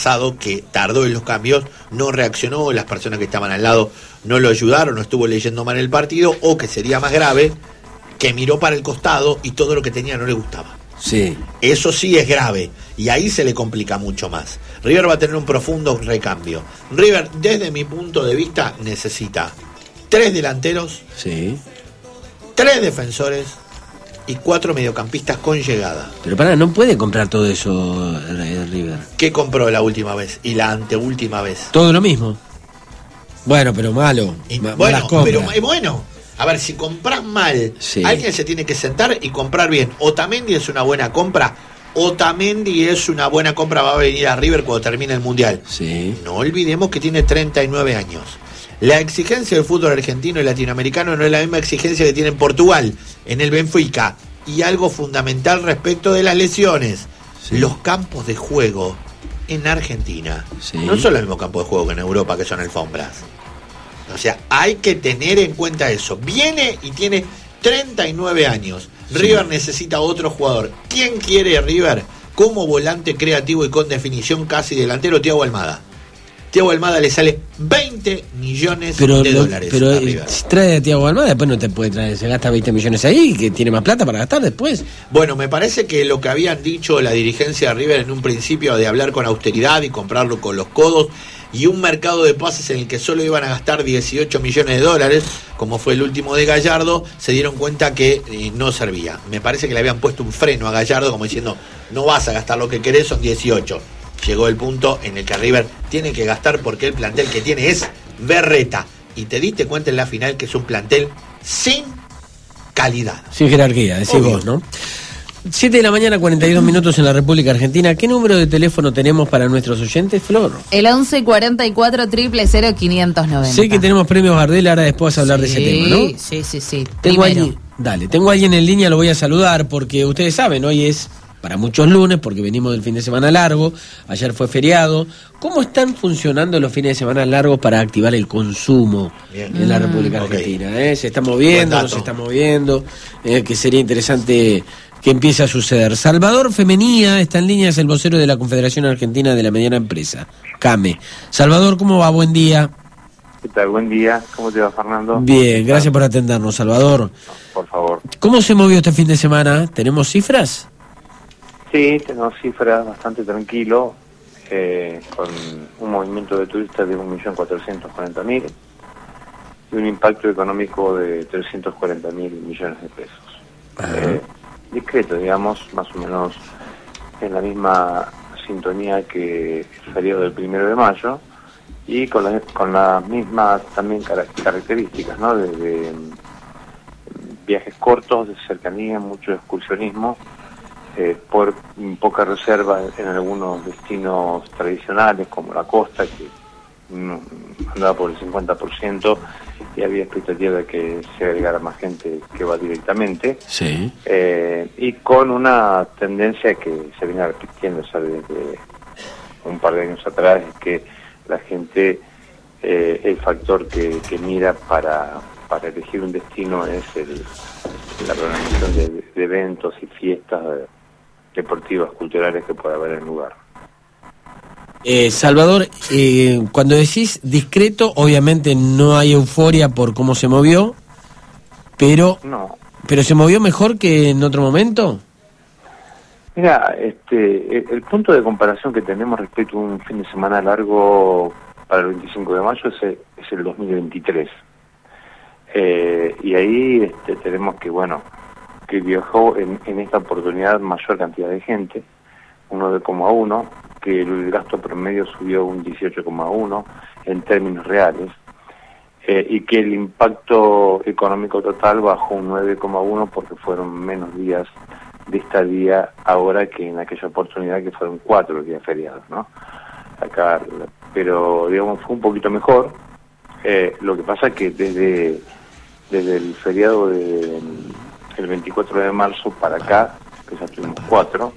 pasado que tardó en los cambios, no reaccionó, las personas que estaban al lado no lo ayudaron, no estuvo leyendo mal el partido, o que sería más grave, que miró para el costado y todo lo que tenía no le gustaba. Sí. Eso sí es grave, y ahí se le complica mucho más. River va a tener un profundo recambio. River, desde mi punto de vista, necesita 3 delanteros, Sí. 3 defensores y 4 mediocampistas con llegada. Pero no puede comprar todo eso River. ¿Qué compró la última vez y la anteúltima vez? Todo lo mismo. Bueno, pero malo. Bueno, pero bueno, a ver, si compras mal, sí, alguien se tiene que sentar y comprar bien. Otamendi es una buena compra. Otamendi es una buena compra, va a venir a River cuando termine el Mundial. Sí. No olvidemos que tiene 39 años. La exigencia del fútbol argentino y latinoamericano no es la misma exigencia que tiene en Portugal, en el Benfica. Y algo fundamental respecto de las lesiones. Sí. Los campos de juego en Argentina sí, no son los mismos campos de juego que en Europa, que son alfombras. O sea, hay que tener en cuenta eso. Viene y tiene 39 años. Sí. River necesita otro jugador. ¿Quién quiere River como volante creativo y con definición casi delantero? Thiago Almada. Thiago Almada le sale 20 millones de dólares. Pero si trae a Thiago Almada, después no te puede traer. Se gasta 20 millones ahí, que tiene más plata para gastar después. Bueno, me parece que lo que habían dicho la dirigencia de River en un principio de hablar con austeridad y comprarlo con los codos, y un mercado de pases en el que solo iban a gastar 18 millones de dólares, como fue el último de Gallardo, se dieron cuenta que no servía. Me parece que le habían puesto un freno a Gallardo como diciendo, no vas a gastar lo que querés, son 18. Llegó el punto en el que River tiene que gastar porque el plantel que tiene es berreta. Y te diste cuenta en la final que es un plantel sin calidad. Sin jerarquía, decís obvio. Vos, ¿no? 7 de la mañana, 42 minutos en la República Argentina. ¿Qué número de teléfono tenemos para nuestros oyentes, Flor? El 11 44 000 590. Sé que tenemos premios Gardel, ahora después vas a hablar de ese tema, ¿no? Sí. Tengo alguien en línea, lo voy a saludar porque ustedes saben, hoy es para muchos lunes, porque venimos del fin de semana largo, ayer fue feriado. ¿Cómo están funcionando los fines de semana largos para activar el consumo en la República Argentina? ¿Se está moviendo, no se está moviendo? Que sería interesante que empiece a suceder. Salvador Femenía está en línea, es el vocero de la Confederación Argentina de la Mediana Empresa, CAME. Salvador, ¿cómo va? Buen día. ¿Qué tal? Buen día. ¿Cómo te va, Fernando? Bien, gracias por atendernos, Salvador. No, por favor. ¿Cómo se movió este fin de semana? ¿Tenemos cifras? Sí, tenemos cifras bastante tranquilo, con un movimiento de turistas de 1.440.000 y un impacto económico de 340.000 millones de pesos. Discreto, digamos, más o menos en la misma sintonía que el feriado del 1 de mayo y con las mismas también características, ¿no? De viajes cortos, de cercanía, mucho excursionismo, por poca reserva en algunos destinos tradicionales como la costa, que andaba por el 50% y había expectativa de que se agregara más gente que va directamente. Sí. Y con una tendencia que se viene repitiendo ya desde un par de años atrás, es que la gente, el factor que mira para elegir un destino es la programación de eventos y fiestas deportivas, culturales que pueda haber en el lugar. Salvador, cuando decís discreto, obviamente no hay euforia por cómo se movió, pero ¿se movió mejor que en otro momento? Mira, el punto de comparación que tenemos respecto a un fin de semana largo para el 25 de mayo es el 2023. Y ahí tenemos que viajó en esta oportunidad mayor cantidad de gente, 9,1, que el gasto promedio subió un 18,1 en términos reales, y que el impacto económico total bajó un 9,1 porque fueron menos días de estadía ahora que en aquella oportunidad, que fueron 4 días feriados, ¿no? Acá, pero digamos fue un poquito mejor. Lo que pasa es que desde el feriado el 24 de marzo para acá, que ya tuvimos 4,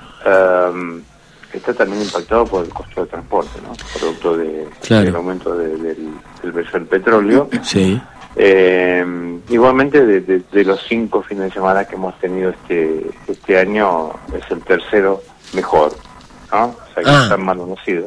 está también impactado por el costo de transporte, ¿no? Producto del aumento del precio del petróleo. Sí. Igualmente de los 5 fines de semana que hemos tenido este año, es el tercero mejor, ¿no? O sea que están mal conocidos.